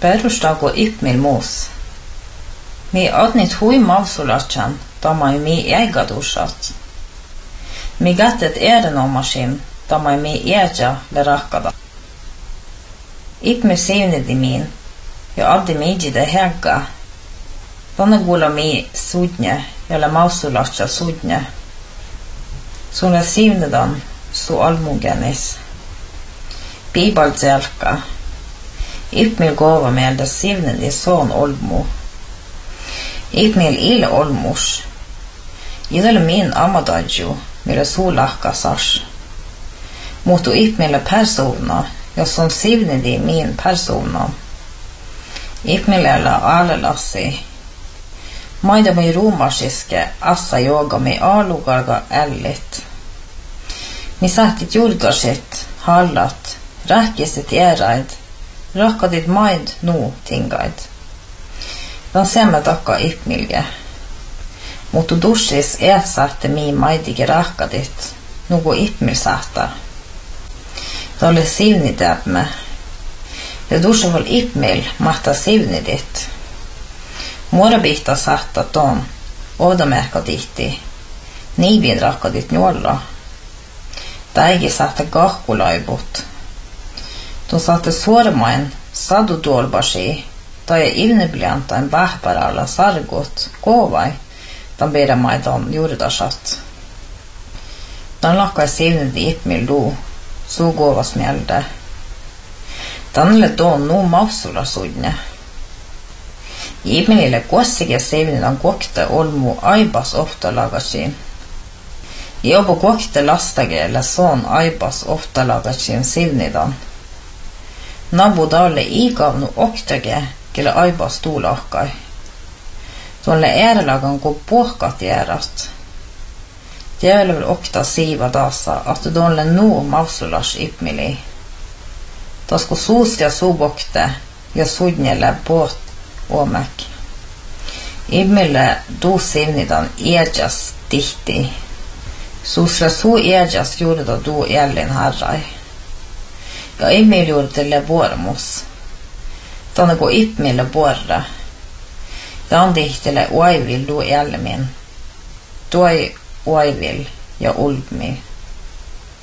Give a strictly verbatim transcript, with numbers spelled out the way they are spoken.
Perustago ipmil mus. Mi adnit hui mausulachan, tamai mi eigadusat. Mi gattet erenomashin, tamai mi eja le rakkada. Ipmil sivnidi min, ja addi miijide hegga. Tanne gula mi sudnje, ja le mausulacha sudnje. Sulle sivnidan su almugenis. Bibal zelka. Ipmil gova meelda sivnidi son olmu. Ipmil ile olmus. Idele min amadadju, mille sulahka sars. Mutu ipmille persona, ja som sivnidi min persona. Ipmilellä aalelassi. Maidami ruumasiske assa joogami aalugarga ällit. Mi sähtit julgasit, hallat, rähkisit eräid, rakkadid maid nu tingaid. Dan semme takka ipmilge. Mutta dussis eetsähti mi maidige rakkadit, nugu ipmil sähtä. Tolle sivnidämme. Ja dussaval ipmil mahta sivnidit. Muora bihta sähtä ton, odamerkadihti, niivin rakkadit njolla. Täigi sähtä kahkulaivut. Ton saatte suormain sadu dolbasi, tai ilnebliantain pähpäralla sargut kovai, tan bedamaidan juurdasat. Tan lakkai sivnidi ipmil luu, suu kovas mielde. Tanle tuon nuu maussula sudne. Ipmilille kuossige sivnidan kokte olmu aibas ofta lagasiin. Jobu kokte lastageelle son aibas ofta lagasiin sivnidan. Nabu dalle igavnu oktage, kelle aibas tuulahkai. Tuolle äärelagan kun puhkat jäärat. Jävle vel okta siiva taassa, att tuolle nuu mausulas ipmili. Tasku suustia suubokte ja sudnjelle puht omek. Ipmille tuu sivnidan ejas tihti. Suusra suu ejas juurda tuu jällin harrai. Ja ipmil juurdelle vuormus. Tanne kun ipmille vuorra. Tan tihtele uaivil tuu jälmin. Tuoi uaivil ja ulmi.